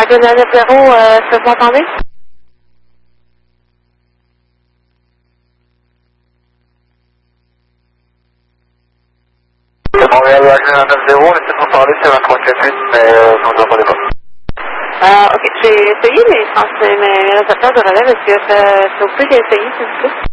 Montréal 90, est-ce que vous m'entendez? Montréal 90, on essaie de vous parler sur un 348, mais vous ne entendez pas. Ok, j'ai essayé mes récepteurs de relais, monsieur. Est-ce que vous pouvez essayer, s'il vous plaît?